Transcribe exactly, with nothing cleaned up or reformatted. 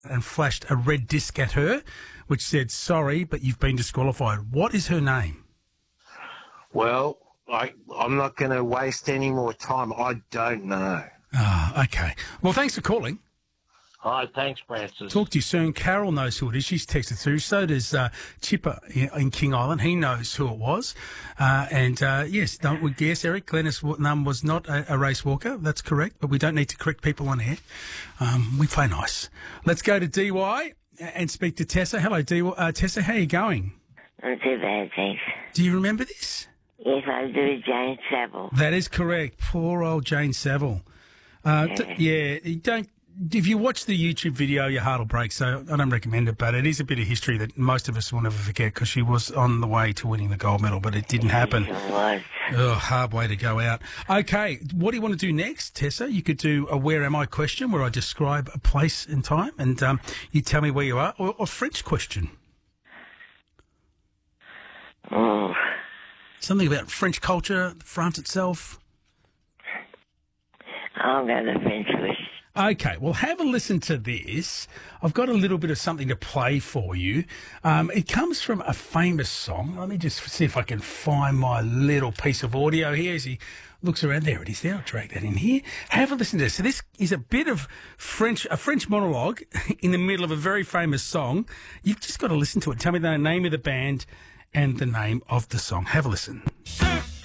and flashed a red disc at her, which said, sorry, but you've been disqualified. What is her name? Well, I, I'm not going to waste any more time. I don't know. Ah, okay. Well, thanks for calling. Hi, thanks, Francis. Talk to you soon. Carol knows who it is. She's texted through. So does uh, Chipper in King Island. He knows who it was. Uh, and, uh, yes, don't we guess, Eric, Glennis Num was not a, a race walker. That's correct. But we don't need to correct people on air. Um, we play nice. Let's go to D Y and speak to Tessa. Hello, D Y. Uh, Tessa, how are you going? Not too bad, thanks. Do you remember this? Yes, I do, Jane Saville. That is correct. Poor old Jane Saville. Uh, Yeah. t- yeah, you don't... If you watch the YouTube video, your heart will break, so I don't recommend it, but it is a bit of history that most of us will never forget because she was on the way to winning the gold medal, but it didn't happen. It was. Oh, hard way to go out. Okay, what do you want to do next, Tessa? You could do a Where Am I question where I describe a place and time and um, you tell me where you are, or a French question. Oh, Something about French culture, France itself. I'll go to French question. Okay, well, have a listen to this. I've got a little bit of something to play for you. Um, it comes from a famous song. Let me just see if I can find my little piece of audio here as he looks around. There it is there. I'll drag that in here. Have a listen to this. So this is a bit of French, a French monologue in the middle of a very famous song. You've just got to listen to it. Tell me the name of the band and the name of the song. Have a listen.